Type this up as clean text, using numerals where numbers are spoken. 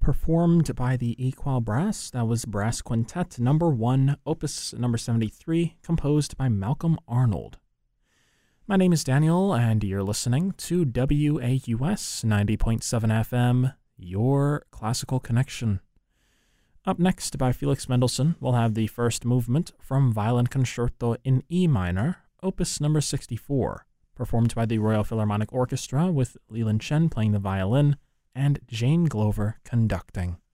performed by the Equal Brass. That was Brass Quintet number 1, opus number 73, composed by Malcolm Arnold. My name is Daniel, and you're listening to WAUS 90.7 FM, your classical connection. Up next, by Felix Mendelssohn, we'll have the first movement from Violin Concerto in E minor, opus number 64, performed by the Royal Philharmonic Orchestra with Leland Chen playing the violin and Jane Glover conducting.